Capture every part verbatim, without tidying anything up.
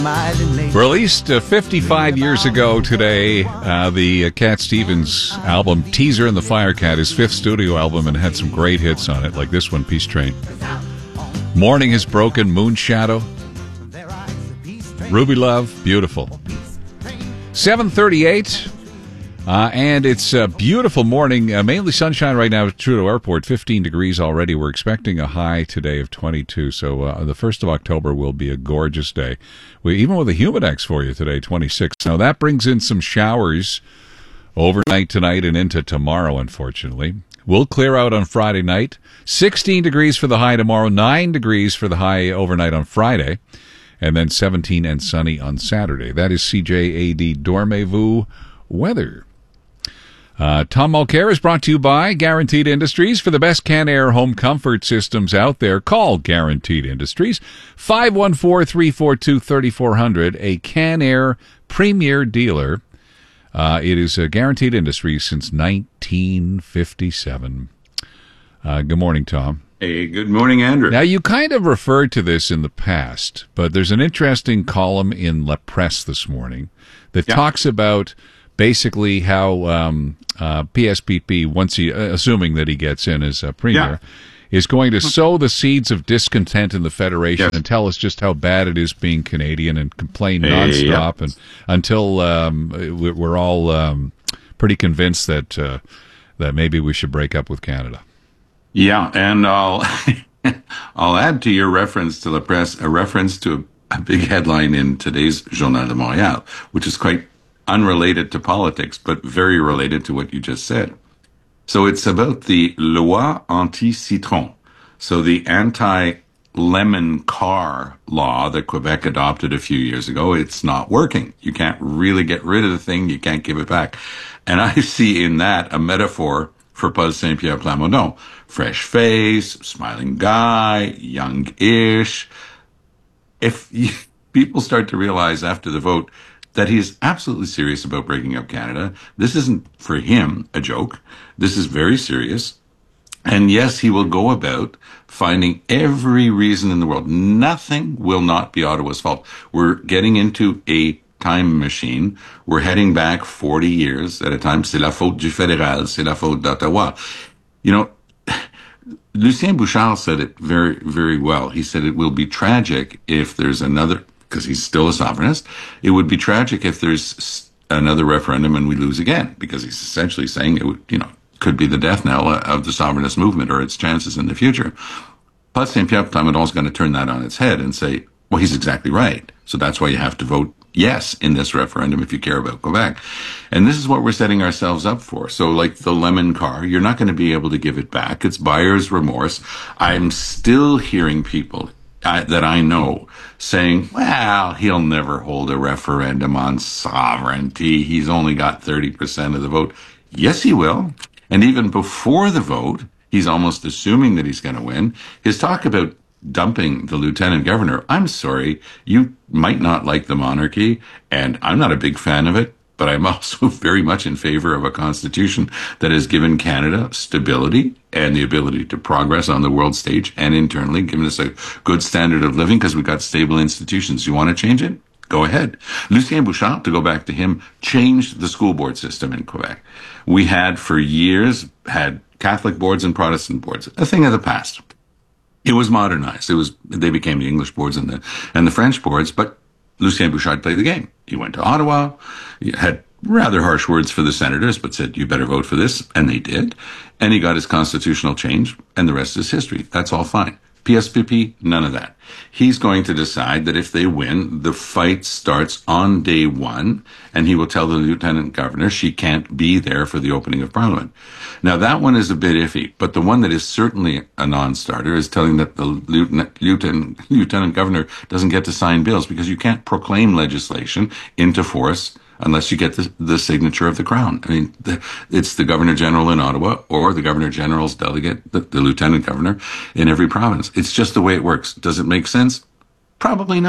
Released uh, fifty-five years ago today, uh, the uh, Cat Stevens album, Teaser and the Firecat, his fifth studio album, and had some great hits on it, like this one, Peace Train. Morning Has Broken, Moon Shadow, Ruby Love, beautiful. seven thirty-eight, uh, and it's a beautiful morning, uh, mainly sunshine right now at Trudeau Airport, fifteen degrees already. We're expecting a high today of twenty-two, so uh, the first of October will be a gorgeous day. We, even with a humidex for you today, twenty-six. Now that brings in some showers overnight tonight and into tomorrow, unfortunately. We'll clear out on Friday night. sixteen degrees for the high tomorrow, nine degrees for the high overnight on Friday, and then seventeen and sunny on Saturday. That is C J A D Dormez-vous weather. Uh, Tom Mulcair is brought to you by Guaranteed Industries. For the best Can-Air home comfort systems out there, call Guaranteed Industries. five one four, three four two, three four zero zero, a Can-Air premier dealer. Uh, it is uh, Guaranteed Industries since nineteen fifty-seven. Uh, good morning, Tom. Hey, good morning, Andrew. Now, you kind of referred to this in the past, but there's an interesting column in La Presse this morning that yeah. talks about basically how um, uh, P S P P, once he, uh, assuming that he gets in as a premier, yeah. is going to sow the seeds of discontent in the Federation yes. and tell us just how bad it is being Canadian and complain hey, nonstop yeah. and until um, we're all um, pretty convinced that uh, that maybe we should break up with Canada. Yeah, and I'll I'll add to your reference to La Presse a reference to a big headline in today's Journal de Montréal, which is quite unrelated to politics, but very related to what you just said. So it's about the Loi anti-citron. So the anti-lemon car law that Quebec adopted a few years ago, it's not working. You can't really get rid of the thing. You can't give it back. And I see in that a metaphor for Paul Saint-Pierre Plamondon. Fresh face, smiling guy, young-ish. If you, people start to realize after the vote that he is absolutely serious about breaking up Canada, this isn't for him a joke. This is very serious. And yes, he will go about finding every reason in the world. Nothing will not be Ottawa's fault. We're getting into a time machine. We're heading back forty years at a time. C'est la faute du fédéral. C'est la faute d'Ottawa. You know, Lucien Bouchard said it very, very well. He said it will be tragic if there's another, because he's still a sovereignist, it would be tragic if there's another referendum and we lose again, because he's essentially saying it would, you know, could be the death knell of the sovereignist movement or its chances in the future. Paul Saint-Pierre Plamondon is going to turn that on its head and say, well, he's exactly right. So that's why you have to vote yes in this referendum if you care about Quebec. And this is what we're setting ourselves up for. So like the lemon car, you're not going to be able to give it back. It's buyer's remorse. I'm still hearing people I, that I know saying, well, he'll never hold a referendum on sovereignty. He's only got thirty percent of the vote. Yes, he will. And even before the vote, he's almost assuming that he's going to win. His talk about dumping the lieutenant governor, I'm sorry, you might not like the monarchy, and I'm not a big fan of it, but I'm also very much in favor of a constitution that has given Canada stability and the ability to progress on the world stage and internally, given us a good standard of living because we've got stable institutions. You want to change it? Go ahead. Lucien Bouchard, to go back to him, changed the school board system in Quebec. We had for years had Catholic boards and Protestant boards, a thing of the past. It was modernized. It was, they became the English boards and the, and the French boards, but Lucien Bouchard played the game. He went to Ottawa, he had rather harsh words for the senators, but said, you better vote for this. And they did. And he got his constitutional change, and the rest is history. That's all fine. P S P P, none of that. He's going to decide that if they win, the fight starts on day one, and he will tell the lieutenant governor she can't be there for the opening of Parliament. Now, that one is a bit iffy, but the one that is certainly a non-starter is telling that the lieutenant, lieutenant, lieutenant governor doesn't get to sign bills because you can't proclaim legislation into force unless you get the, the signature of the Crown. I mean, the, it's the Governor General in Ottawa or the Governor General's delegate, the, the Lieutenant Governor in every province. It's just the way it works. Does it make sense? Probably not.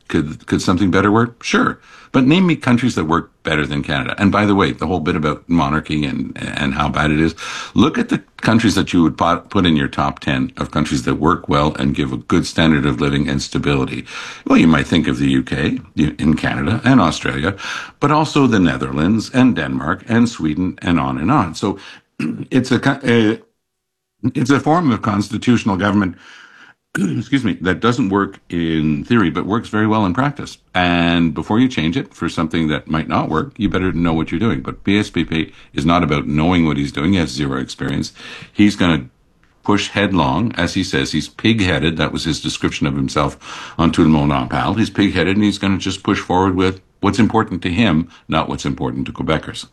Could could something better work? Sure. But name me countries that work better than Canada. And by the way, the whole bit about monarchy and and how bad it is, look at the countries that you would put in your top ten of countries that work well and give a good standard of living and stability. Well, you might think of the U K, in Canada, and Australia, but also the Netherlands and Denmark and Sweden and on and on. So it's a, a it's a form of constitutional government, excuse me, that doesn't work in theory, but works very well in practice. And before you change it for something that might not work, you better know what you're doing. But B S P P is not about knowing what he's doing. He has zero experience. He's going to push headlong, as he says. He's pig-headed. That was his description of himself on Tout le Monde en Parle. He's pig-headed, and he's going to just push forward with what's important to him, not what's important to Quebecers.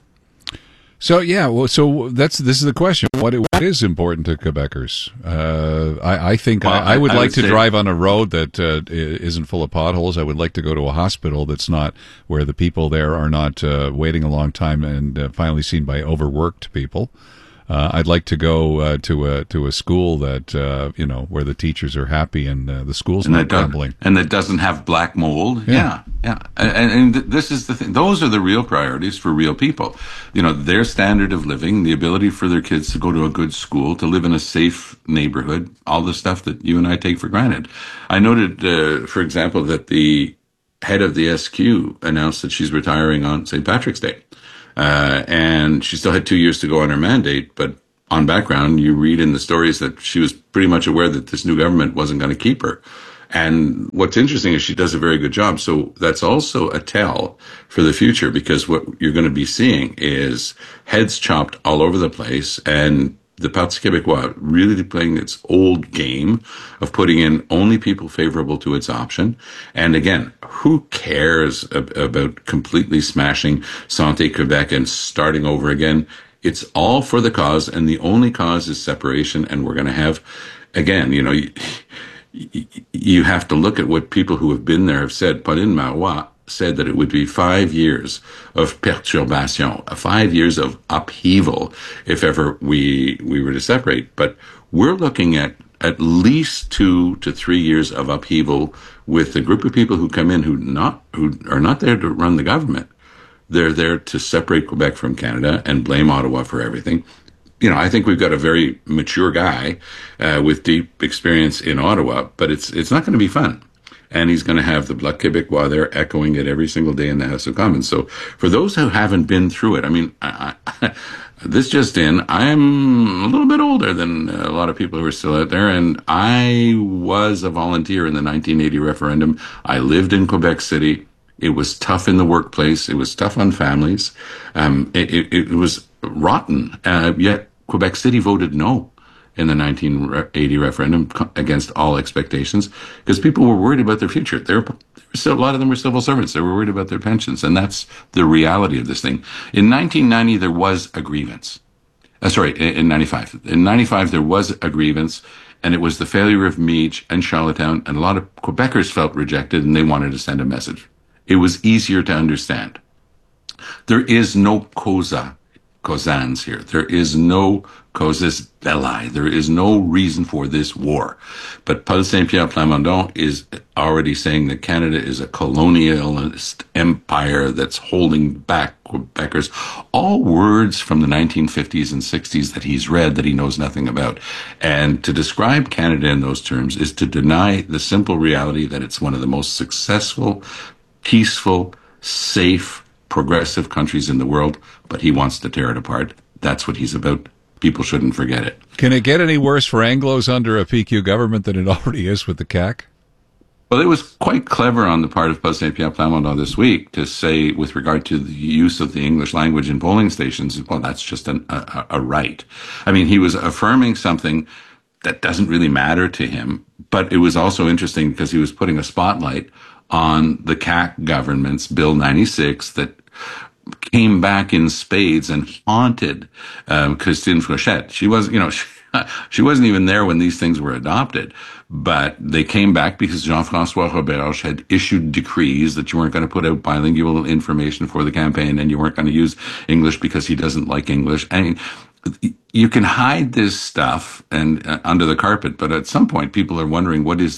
So yeah, well, so that's this is the question: what what is important to Quebecers? Uh, I, I think well, I, I would I, I like would to drive on a road that uh, isn't full of potholes. I would like to go to a hospital that's not where the people there are not uh, waiting a long time and uh, finally seen by overworked people. Uh, I'd like to go uh, to a to a school that uh, you know where the teachers are happy and uh, the school's and not crumbling, and that doesn't have black mold. Yeah, yeah, yeah. And, and th- this is the thing; those are the real priorities for real people. You know, their standard of living, the ability for their kids to go to a good school, to live in a safe neighborhood, all the stuff that you and I take for granted. I noted, uh, for example, that the head of the S Q announced that she's retiring on Saint Patrick's Day. Uh, and she still had two years to go on her mandate, but on background, you read in the stories that she was pretty much aware that this new government wasn't going to keep her. And what's interesting is she does a very good job. So that's also a tell for the future, because what you're going to be seeing is heads chopped all over the place, and the Parti Québécois really playing its old game of putting in only people favorable to its option. And again, who cares ab- about completely smashing Santé Québec and starting over again? It's all for the cause, and the only cause is separation. And we're going to have, again, you know, you, you have to look at what people who have been there have said. Pauline Marois said that it would be five years of perturbation, five years of upheaval if ever we we were to separate. But we're looking at at least two to three years of upheaval with a group of people who come in who not who are not there to run the government. They're there to separate Quebec from Canada and blame Ottawa for everything. You know, I think we've got a very mature guy uh, with deep experience in Ottawa, but it's it's not going to be fun. And he's going to have the Bloc Québécois there echoing it every single day in the House of Commons. So for those who haven't been through it, I mean, I, I, this just in, I'm a little bit older than a lot of people who are still out there. And I was a volunteer in the nineteen eighty referendum. I lived in Quebec City. It was tough in the workplace. It was tough on families. Um, it, it, it was rotten. Uh, yet Quebec City voted no in the nineteen eighty referendum against all expectations, because people were worried about their future. There were still, a lot of them were civil servants. They were worried about their pensions, and that's the reality of this thing. In nineteen ninety, there was a grievance. Uh, sorry, in ninety-five. In ninety-five, there was a grievance, and it was the failure of Meach and Charlottetown, and a lot of Quebecers felt rejected, and they wanted to send a message. It was easier to understand. There is no causa, causans here. There is no causus belli. There is no reason for this war. But Paul Saint-Pierre Plamondon is already saying that Canada is a colonialist empire that's holding back Quebecers. All words from the nineteen fifties and sixties that he's read that he knows nothing about. And to describe Canada in those terms is to deny the simple reality that it's one of the most successful, peaceful, safe, progressive countries in the world, but he wants to tear it apart. That's what he's about. People shouldn't forget it. Can it get any worse for Anglos under a P Q government than it already is with the C A Q? Well, it was quite clever on the part of Paul Saint-Pierre Plamondon this week to say, with regard to the use of the English language in polling stations, well, that's just an, a, a right. I mean, he was affirming something that doesn't really matter to him, but it was also interesting because he was putting a spotlight on the C A Q government's Bill ninety-six that came back in spades and haunted um, Christine Frochette. She was, you know, she, she wasn't even there when these things were adopted, but they came back because Jean-François Roberge had issued decrees that you weren't going to put out bilingual information for the campaign, and you weren't going to use English because he doesn't like English. And you can hide this stuff and uh, under the carpet, but at some point people are wondering, what is this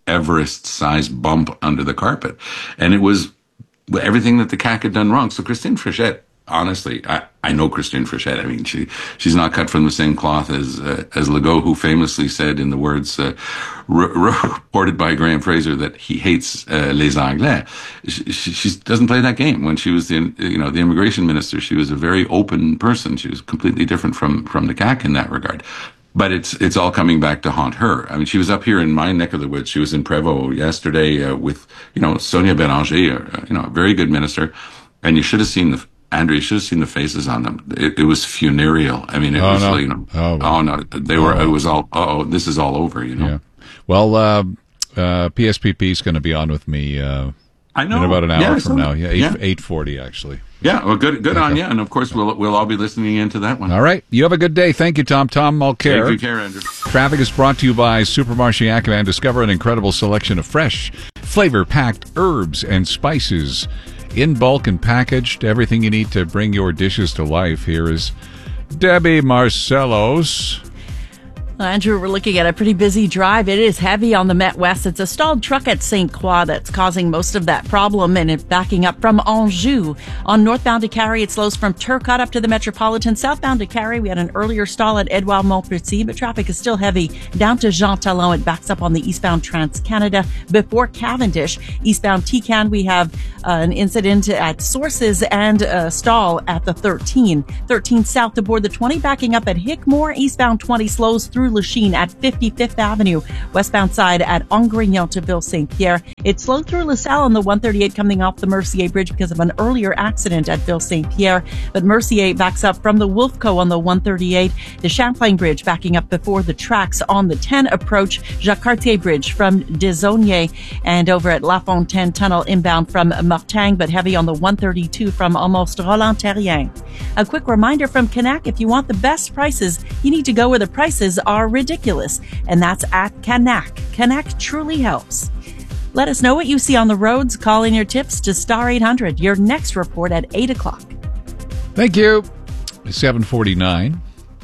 Everest-sized bump under the carpet. And it was everything that the C A C had done wrong. So Christine Frechette, honestly, I, I know Christine Frechette. I mean, she she's not cut from the same cloth as uh, as Legault, who famously said in the words uh, re- reported by Graham Fraser that he hates uh, les Anglais. She, she, she doesn't play that game. When she was the you know the immigration minister, she was a very open person. She was completely different from from the C A C in that regard. But it's it's all coming back to haunt her. I mean, she was up here in my neck of the woods. She was in Prévost yesterday uh, with you know Sonia Bélanger, uh, you know, a very good minister, and you should have seen the. Andrew, you should have seen the faces on them. It, it was funereal. I mean, it oh, was, no. you know, oh, oh no, they were, oh. it was all, oh, this is all over, you know. Yeah. Well, uh, uh, P S P P is going to be on with me, uh, I know. in about an hour yeah, from now. Yeah, eight, yeah. eight forty, actually. Yeah, well, good, good okay. on you. And of course, we'll, we'll all be listening into that one. All right. You have a good day. Thank you, Tom. Tom Mulcair. Take good care, Andrew. Traffic is brought to you by Supermarché Ackerman. Discover an incredible selection of fresh, flavor-packed herbs and spices. In bulk and packaged, everything you need to bring your dishes to life. Here is Debbie Marcellos. Well, Andrew, we're looking at a pretty busy drive. It is heavy on the Met West. It's a stalled truck at Saint Croix that's causing most of that problem, and it's backing up from Anjou. On northbound to Carrie, it slows from Turcotte up to the Metropolitan. Southbound to Carrie, we had an earlier stall at Edouard Montpetit, but traffic is still heavy. Down to Jean Talon, it backs up on the eastbound Trans-Canada. Before Cavendish, eastbound T C A N, we have uh, an incident at Sources and a stall at the thirteen. thirteen south to board the twenty, backing up at Hickmore. Eastbound twenty slows through Lachine at fifty-fifth Avenue. Westbound side at Angrignon to Ville Saint Pierre. It slowed through LaSalle on the one thirty-eight coming off the Mercier Bridge because of an earlier accident at Ville Saint Pierre. But Mercier backs up from the Wolfco on the one thirty-eight. The Champlain Bridge backing up before the tracks on the ten approach. Jacques Cartier Bridge from Desaulniers and over at La Fontaine Tunnel inbound from Mortagne, but heavy on the one thirty-two from almost Roland-Terrien. A quick reminder from Canac, if you want the best prices, you need to go where the prices are ridiculous, and that's at Canac. Canac truly helps. Let us know what you see on the roads. Call in your tips to Star eight hundred. Your next report at eight o'clock. Thank you. seven forty-nine.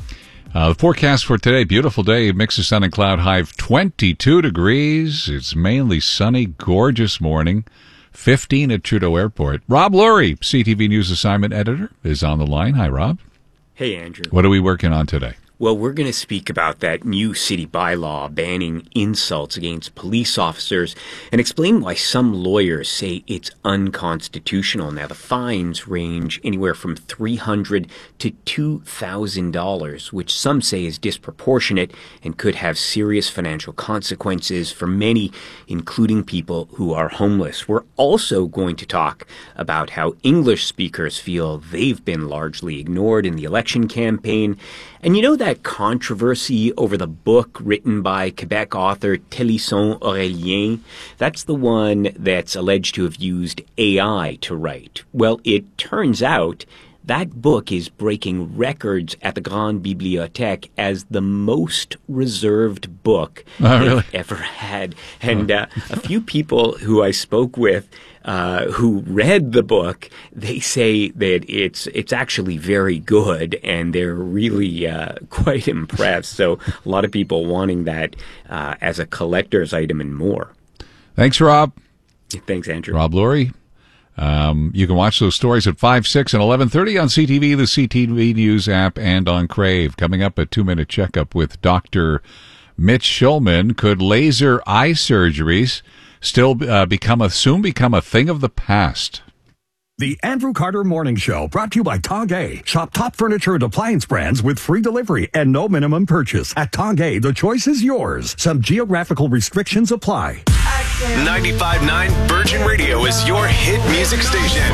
Uh, the forecast for today, beautiful day, mix of sun and cloud, high of twenty-two degrees. It's mainly sunny, gorgeous morning. fifteen at Trudeau Airport. Rob Lurie, C T V News assignment editor, is on the line. Hi, Rob. Hey, Andrew. What are we working on today? Well, we're going to speak about that new city bylaw banning insults against police officers and explain why some lawyers say it's unconstitutional. Now, the fines range anywhere from three hundred dollars to two thousand dollars, which some say is disproportionate and could have serious financial consequences for many, including people who are homeless. We're also going to talk about how English speakers feel they've been largely ignored in the election campaign. And you know that controversy over the book written by Quebec author Télisson Aurélien? That's the one that's alleged to have used A I to write. Well, it turns out that book is breaking records at the Grande Bibliothèque as the most reserved book oh, they've really? ever had. And uh, a few people who I spoke with Uh, who read the book, they say that it's it's actually very good, and they're really uh, quite impressed. So a lot of people wanting that uh, as a collector's item and more. Thanks, Rob. Thanks, Andrew. Rob Lurie. Um, you can watch those stories at five, six, and eleven thirty on C T V, the C T V News app, and on Crave. Coming up, a two-minute checkup with Doctor Mitch Schulman. Could laser eye surgeries still uh, become a soon become a thing of the past? The Andrew Carter Morning Show, brought to you by Tanguay. Shop top furniture and appliance brands with free delivery and no minimum purchase. At Tanguay, the choice is yours. Some geographical restrictions apply. ninety-five point nine Virgin Radio is your hit music station.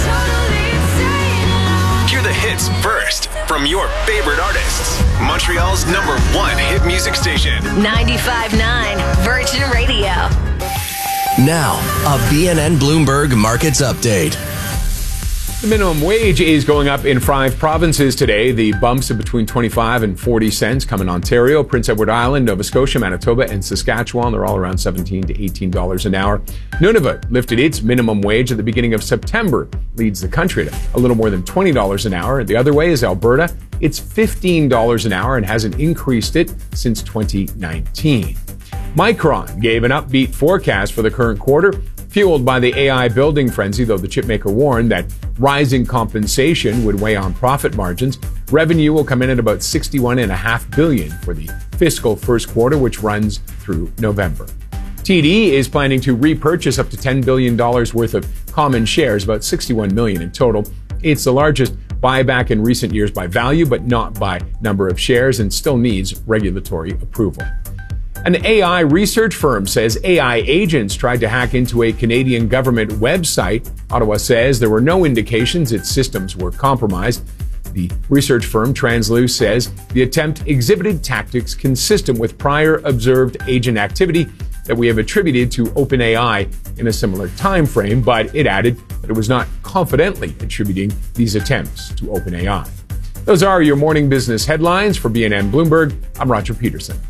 Hear the hits first from your favorite artists. Montreal's number one hit music station. ninety-five point nine Virgin Radio. Now, a B N N Bloomberg Markets Update. The minimum wage is going up in five provinces today. The bumps are between twenty-five and forty cents come in Ontario, Prince Edward Island, Nova Scotia, Manitoba, and Saskatchewan. They're all around seventeen to eighteen dollars an hour. Nunavut lifted its minimum wage at the beginning of September, leads the country to a little more than twenty dollars an hour. The other way is Alberta. It's fifteen dollars an hour and hasn't increased it since twenty nineteen. Micron gave an upbeat forecast for the current quarter, fueled by the A I building frenzy, though the chipmaker warned that rising compensation would weigh on profit margins. Revenue will come in at about sixty-one point five billion dollars for the fiscal first quarter, which runs through November. T D is planning to repurchase up to ten billion dollars worth of common shares, about sixty-one million dollars in total. It's the largest buyback in recent years by value, but not by number of shares, and still needs regulatory approval. An A I research firm says A I agents tried to hack into a Canadian government website. Ottawa says there were no indications its systems were compromised. The research firm Translu says the attempt exhibited tactics consistent with prior observed agent activity that we have attributed to OpenAI in a similar time frame, but it added that it was not confidently attributing these attempts to OpenAI. Those are your morning business headlines. For B N N Bloomberg, I'm Roger Peterson.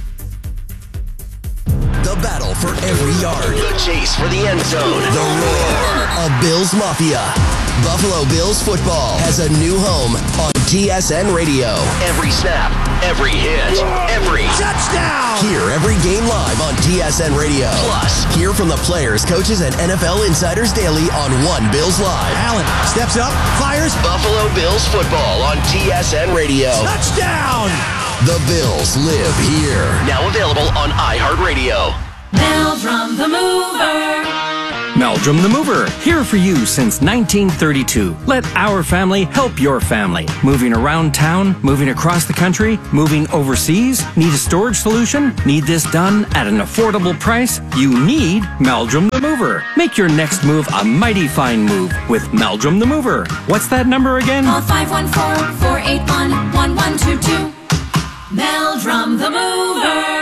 The battle for every yard. The chase for the end zone. The roar of Bills Mafia. Buffalo Bills football has a new home on T S N Radio. Every snap, every hit, every touchdown. Hear every game live on T S N Radio. Plus, hear from the players, coaches, and N F L insiders daily on One Bills Live. Allen steps up, fires. Buffalo Bills football on T S N Radio. Touchdown. The Bills live here. Now available on iHeartRadio. Meldrum the Mover. Meldrum the Mover, here for you since nineteen thirty-two. Let our family help your family. Moving around town, moving across the country, moving overseas. Need a storage solution? Need this done at an affordable price? You need Meldrum the Mover. Make your next move a mighty fine move with Meldrum the Mover. What's that number again? Call five one four, four eight one, one one two two. Meldrum the Mover.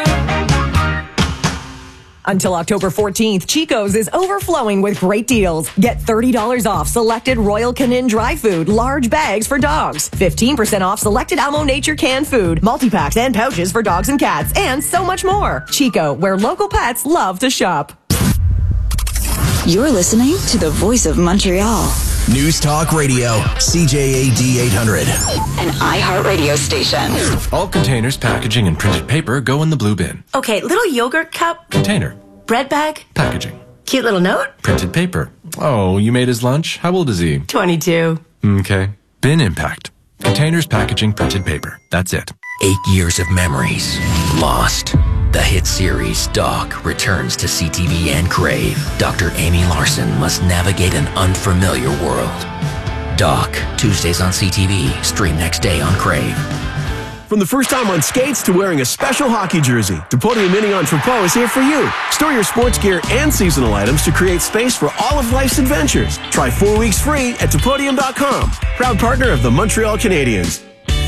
Until October fourteenth, Chico's is overflowing with great deals. Get thirty dollars off selected Royal Canin dry food, large bags for dogs. fifteen percent off selected Almo Nature canned food, multi-packs and pouches for dogs and cats, and so much more. Chico, where local pets love to shop. You're listening to the voice of Montreal. News Talk Radio, C J A D eight hundred. An iHeartRadio station. All containers, packaging, and printed paper go in the blue bin. Okay, little yogurt cup. Container. Bread bag. Packaging. Cute little note. Printed paper. Oh, you made his lunch? How old is he? twenty-two. Okay. Bin impact. Containers, packaging, printed paper. That's it. Eight years of memories lost. The hit series Doc returns to C T V and Crave. Doctor Amy Larson must navigate an unfamiliar world. Doc, Tuesdays on C T V, stream next day on Crave. From the first time on skates to wearing a special hockey jersey, Depodium Mini Entrepot is here for you. Store your sports gear and seasonal items to create space for all of life's adventures. Try four weeks free at Depodium dot com. Proud partner of the Montreal Canadiens.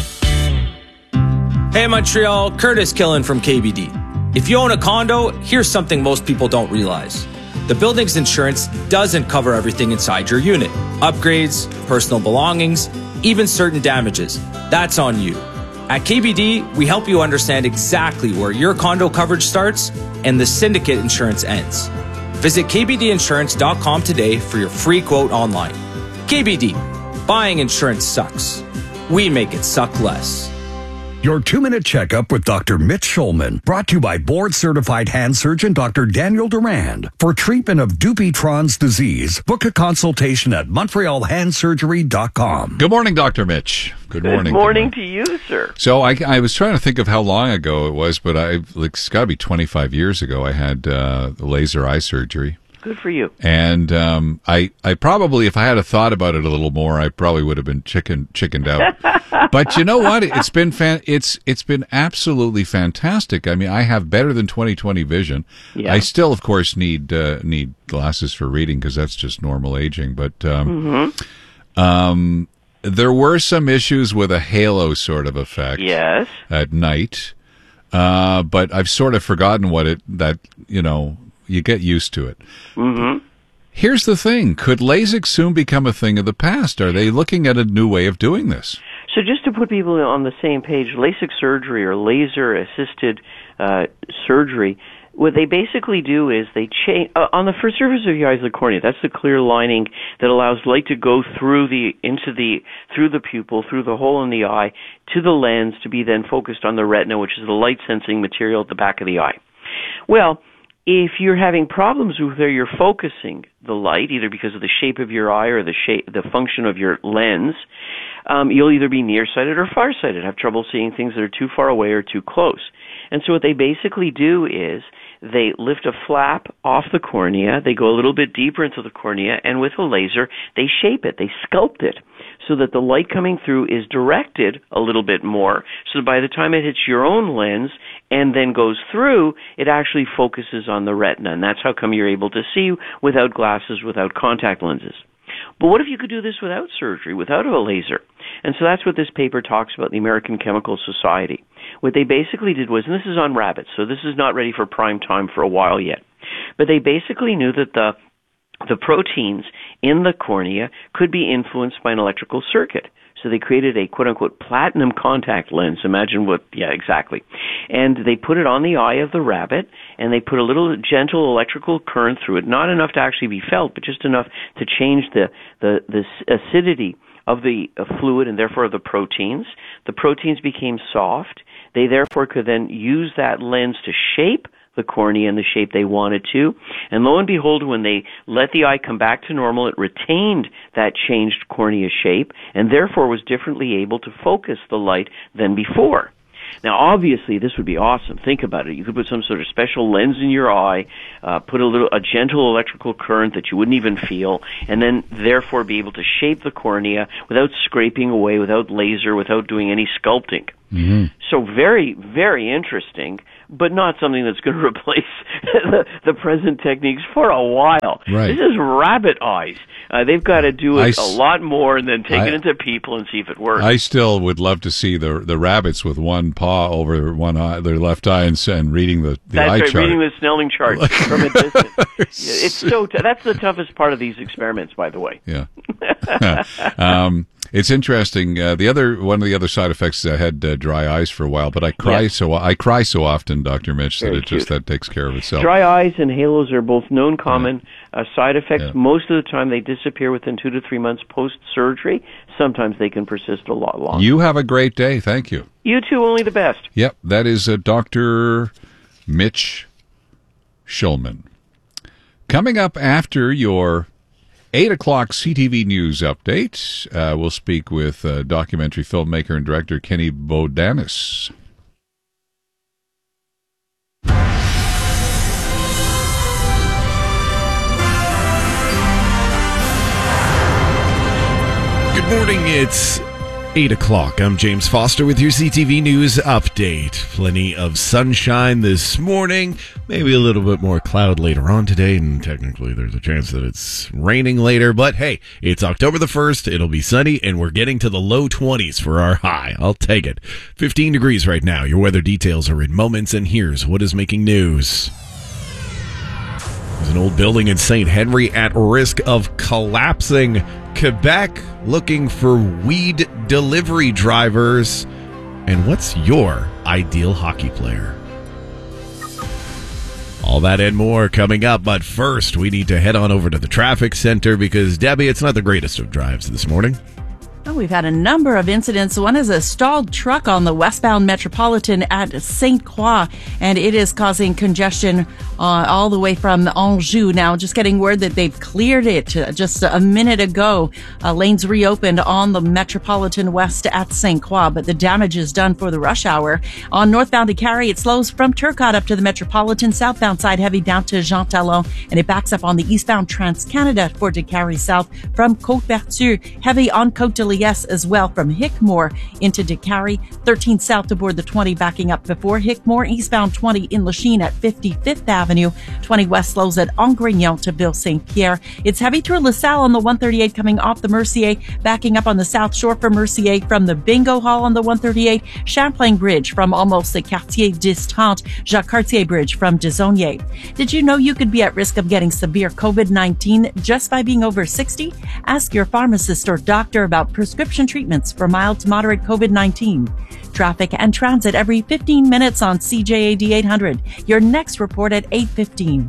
Hey Montreal, Curtis Killen from K B D. If you own a condo, here's something most people don't realize. The building's insurance doesn't cover everything inside your unit. Upgrades, personal belongings, even certain damages. That's on you. At K B D, we help you understand exactly where your condo coverage starts and the syndicate insurance ends. Visit K B D insurance dot com today for your free quote online. K B D, buying insurance sucks. We make it suck less. Your two-minute checkup with Doctor Mitch Schulman, brought to you by board-certified hand surgeon Doctor Daniel Durand. For treatment of Dupuytren's disease, book a consultation at Montreal Hand Surgery dot com. Good morning, Doctor Mitch. Good, Good morning. morning to you, sir. So I, I was trying to think of how long ago it was, but I, like, it's got to be twenty-five years ago I had uh, laser eye surgery. Good for you. And um, I, I probably, if I had a thought about it a little more, I probably would have been chicken, chickened out. But you know what? It's been fan, it's it's been absolutely fantastic. I mean, I have better than twenty twenty vision. Yeah. I still, of course, need uh, need glasses for reading because that's just normal aging. But um, mm-hmm. um, there were some issues with a halo sort of effect. Yes. At night, uh, but I've sort of forgotten what it that you know. You get used to it. Mm-hmm. Here's the thing. Could LASIK soon become a thing of the past? Are they looking at a new way of doing this? So just to put people on the same page, LASIK surgery or laser-assisted uh, surgery, what they basically do is they change uh, on the first surface of your eyes, the cornea. That's the clear lining that allows light to go through the into the through the pupil, through the hole in the eye, to the lens to be then focused on the retina, which is the light-sensing material at the back of the eye. Well, if you're having problems with where you're focusing the light, either because of the shape of your eye or the shape, the function of your lens, um, you'll either be nearsighted or farsighted, have trouble seeing things that are too far away or too close. And so what they basically do is they lift a flap off the cornea, they go a little bit deeper into the cornea, and with a laser, they shape it, they sculpt it, so that the light coming through is directed a little bit more, so that by the time it hits your own lens and then goes through, it actually focuses on the retina, and that's how come you're able to see without glasses, without contact lenses. But what if you could do this without surgery, without a laser? And so that's what this paper talks about, the American Chemical Society. What they basically did was, and this is on rabbits, so this is not ready for prime time for a while yet, but they basically knew that the the proteins in the cornea could be influenced by an electrical circuit. So they created a quote-unquote platinum contact lens. Imagine what, yeah, exactly. And they put it on the eye of the rabbit, and they put a little gentle electrical current through it, not enough to actually be felt, but just enough to change the, the, the acidity of the uh, fluid and therefore of the proteins. The proteins became soft. They therefore could then use that lens to shape the cornea in the shape they wanted to. And lo and behold, when they let the eye come back to normal, it retained that changed cornea shape and therefore was differently able to focus the light than before. Now, obviously, this would be awesome. Think about it. You could put some sort of special lens in your eye, uh, put a little, a gentle electrical current that you wouldn't even feel, and then therefore be able to shape the cornea without scraping away, without laser, without doing any sculpting. Mm-hmm. So very, very interesting, but not something that's going to replace the, the present techniques for a while. Right. This is rabbit eyes. Uh, they've got to do it I a lot more and then take I, it into people and see if it works. I still would love to see the the rabbits with one paw over one eye, their left eye, and, and reading the, the that's eye right, chart. reading the Snelling chart from a distance. It's so t- that's the toughest part of these experiments, by the way. Yeah. um, it's interesting. Uh, the other one of the other side effects is I had uh, dry eyes for a while, but I cry Yeah. so I cry so often, Doctor Mitch, Very that it just cute. that takes care of itself. Dry eyes and halos are both known common uh, side effects. Yeah. Most of the time, they disappear within two to three months post surgery. Sometimes they can persist a lot longer. You have a great day. Thank you. You too, only the best. Yep, that is uh, Doctor Mitch Schulman. Coming up after your eight o'clock C T V News update, uh, we'll speak with uh, documentary filmmaker and director Kenny Bodanis. Good morning, it's eight o'clock. I'm James Foster with your C T V News update. Plenty of sunshine this morning, maybe a little bit more cloud later on today, and technically there's a chance that it's raining later, but hey, it's October the first, it'll be sunny, and we're getting to the low twenties for our high. I'll take it. fifteen degrees right now. Your weather details are in moments, and here's what is making news. There's an old building in Saint Henry at risk of collapsing. Quebec looking for weed delivery drivers. And what's your ideal hockey player? All that and more coming up, but first we need to head on over to the traffic center because, Debbie, it's not the greatest of drives this morning. Oh, we've had a number of incidents. One is a stalled truck on the westbound Metropolitan at Sainte Croix, and it is causing congestion uh, all the way from Anjou. Now, just getting word that they've cleared it uh, just a minute ago. Uh, lanes reopened on the Metropolitan West at Sainte Croix, but the damage is done for the rush hour. On northbound to Carrie, it slows from Turcotte up to the Metropolitan. Southbound side heavy down to Jean Talon, and it backs up on the eastbound Trans-Canada for de Carrie South from Côte-Vertu. Heavy on Côte de Liesse as well from Hickmore into DeCarry. thirteen south to board the twenty, backing up before Hickmore. Eastbound twenty in Lachine at fifty-fifth Avenue. twenty west slows at Angrignon to Ville Saint-Pierre. It's heavy through LaSalle on the one thirty-eight coming off the Mercier, backing up on the south shore from Mercier from the Bingo Hall on the one thirty-eight. Champlain Bridge from almost the Quartier dix trente. Jacques Cartier Bridge from Desaulniers. Did you know you could be at risk of getting severe COVID nineteen just by being over sixty? Ask your pharmacist or doctor about prescription treatments for mild to moderate COVID nineteen. Traffic and transit every fifteen minutes on C J A D eight hundred. Your next report at eight fifteen.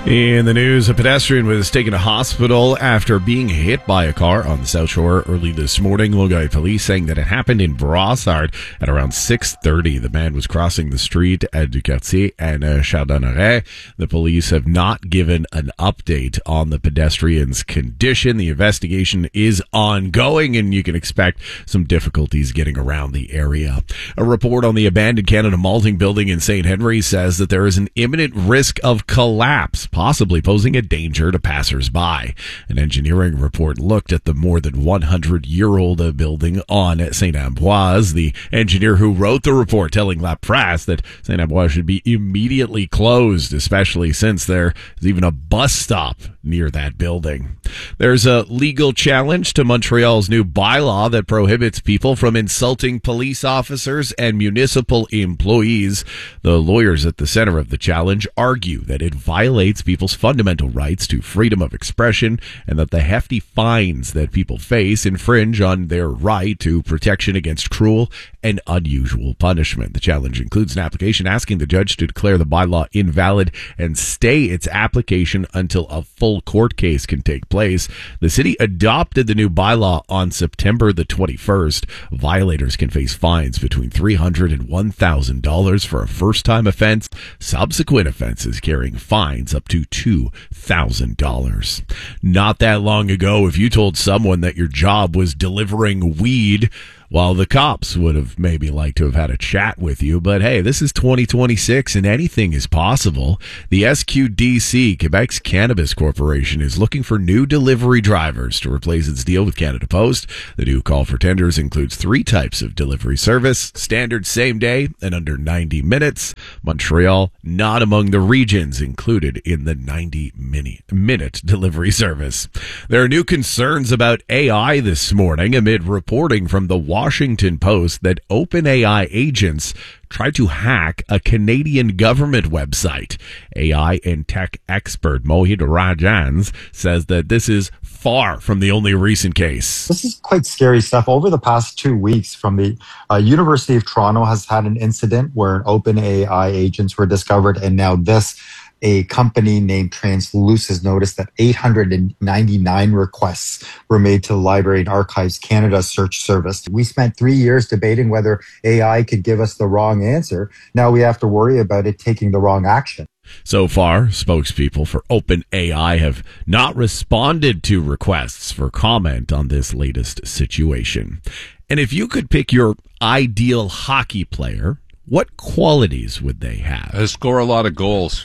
In the news, a pedestrian was taken to hospital after being hit by a car on the South Shore early this morning. Longueuil police saying that it happened in Brassard at around six thirty. The man was crossing the street at Ducartier and uh, Chardonneret. The police have not given an update on the pedestrian's condition. The investigation is ongoing, and you can expect some difficulties getting around the area. A report on the abandoned Canada Malting building in Saint Henry says that there is an imminent risk of collapse, possibly posing a danger to passers-by. An engineering report looked at the more than one hundred year old building on Saint Ambroise. The engineer who wrote the report telling La Presse that Saint Ambroise should be immediately closed, especially since there is even a bus stop near that building. There's a legal challenge to Montreal's new bylaw that prohibits people from insulting police officers and municipal employees. The lawyers at the center of the challenge argue that it violates people's fundamental rights to freedom of expression and that the hefty fines that people face infringe on their right to protection against cruel and unusual punishment. The challenge includes an application asking the judge to declare the bylaw invalid and stay its application until a full court case can take place. The city adopted the new bylaw on September the twenty-first. Violators can face fines between three hundred dollars and one thousand dollars for a first-time offense. Subsequent offenses carrying fines up to two thousand dollars. Not that long ago, if you told someone that your job was delivering weed, well, the cops would have maybe liked to have had a chat with you, but hey, this is twenty twenty-six and anything is possible. The S Q D C, Quebec's Cannabis Corporation, is looking for new delivery drivers to replace its deal with Canada Post. The new call for tenders includes three types of delivery service: standard same day and under ninety minutes. Montreal not among the regions included in the ninety minute delivery service. There are new concerns about A I this morning amid reporting from the Washington Post that OpenAI agents tried to hack a Canadian government website. A I and tech expert Mohit Rajans says that this is far from the only recent case. This is quite scary stuff. Over the past two weeks, from the uh, University of Toronto has had an incident where OpenAI agents were discovered, and now this. A company named Transluce has noticed that eight hundred ninety-nine requests were made to the Library and Archives Canada search service. We spent three years debating whether A I could give us the wrong answer. Now we have to worry about it taking the wrong action. So far, spokespeople for OpenAI have not responded to requests for comment on this latest situation. And if you could pick your ideal hockey player, what qualities would they have? Uh, score a lot of goals.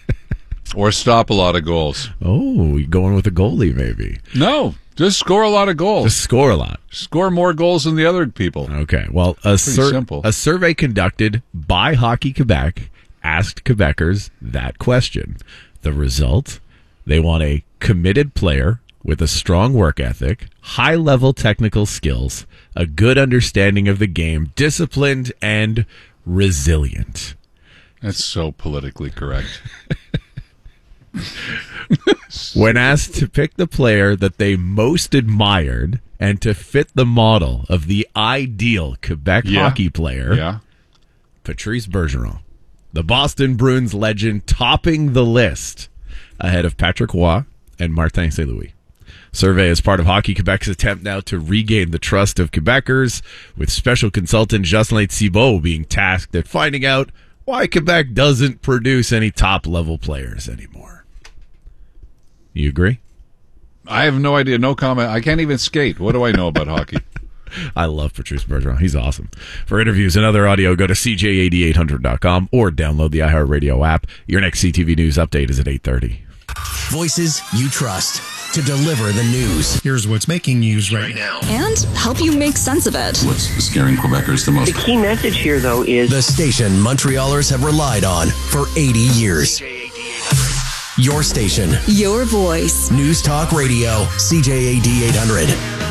Or stop a lot of goals. Oh, you're going with a goalie, maybe? No, just score a lot of goals. Just score a lot. Score more goals than the other people. Okay, well, a, sur- simple. a survey conducted by Hockey Quebec asked Quebecers that question. The result? They want a committed player with a strong work ethic, high-level technical skills, a good understanding of the game, disciplined, and resilient. That's so politically correct. When asked to pick the player that they most admired and to fit the model of the ideal Quebec yeah. hockey player, yeah. Patrice Bergeron, the Boston Bruins legend, topping the list ahead of Patrick Roy and Martin Saint-Louis. Survey is part of Hockey Quebec's attempt now to regain the trust of Quebecers, with special consultant Jocelyn Thibault being tasked at finding out why Quebec doesn't produce any top-level players anymore. You agree? I have no idea. No comment. I can't even skate. What do I know about hockey? I love Patrice Bergeron. He's awesome. For interviews and other audio, go to c j a d eight hundred dot com or download the iHeartRadio app. Your next C T V News update is at eight thirty. Voices you trust to deliver the news. Here's what's making news right now. And help you make sense of it. What's scaring Quebecers the most? The key message here, though, is the station Montrealers have relied on for eighty years. Your station. Your voice. News Talk Radio. C J A D eight hundred.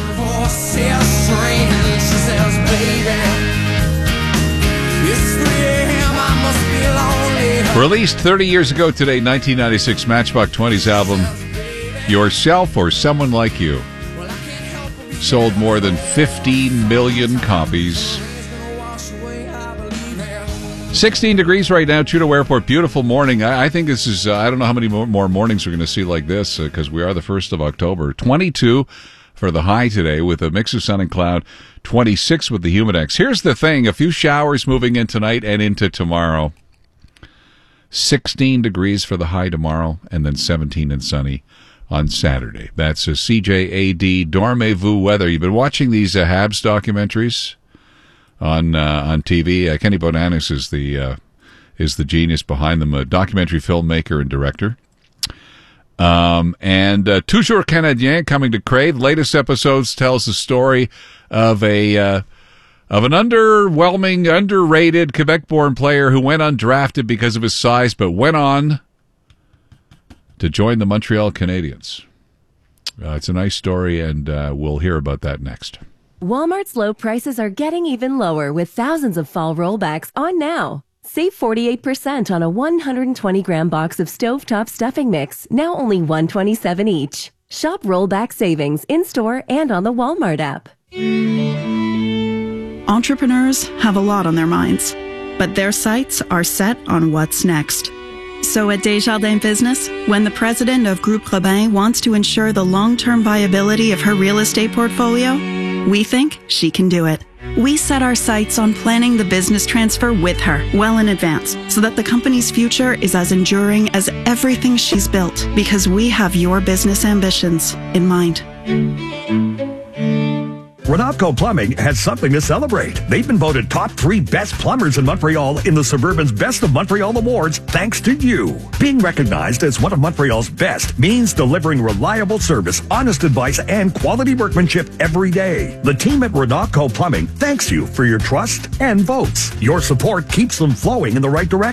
Released thirty years ago today, nineteen ninety-six, Matchbox twenty's album, Yourself or Someone Like You, sold more than fifteen million copies. sixteen degrees right now, Trudeau Airport. Beautiful morning. I, I think this is, uh, I don't know how many more, more mornings we're going to see like this because uh, we are the first of October. twenty-two for the high today with a mix of sun and cloud. twenty-six with the humidex. Here's the thing. A few showers moving in tonight and into tomorrow. sixteen degrees for the high tomorrow and then seventeen and sunny on Saturday. That's a C J A D Dormez-vous weather. You've been watching these uh, Habs documentaries on uh, on T V. Uh, Kenny Bonanis is the uh, is the genius behind them, a documentary filmmaker and director. Um, and uh, Toujours Canadien coming to Crave. Latest episodes tells the story of a uh, of an underwhelming, underrated Quebec-born player who went undrafted because of his size, but went on to join the Montreal Canadiens. Uh, it's a nice story, and uh, we'll hear about that next. Walmart's low prices are getting even lower with thousands of fall rollbacks on now. Save forty-eight percent on a one hundred twenty gram box of stovetop stuffing mix, now only one dollar and twenty-seven cents each. Shop rollback savings in-store and on the Walmart app. Entrepreneurs have a lot on their minds, but their sights are set on what's next. So at Desjardins Business, when the president of Groupe Robin wants to ensure the long-term viability of her real estate portfolio, we think she can do it. We set our sights on planning the business transfer with her well in advance so that the company's future is as enduring as everything she's built, because we have your business ambitions in mind. Renatco Plumbing has something to celebrate. They've been voted top three best plumbers in Montreal in the Suburban's Best of Montreal Awards thanks to you. Being recognized as one of Montreal's best means delivering reliable service, honest advice, and quality workmanship every day. The team at Renatco Plumbing thanks you for your trust and votes. Your support keeps them flowing in the right direction.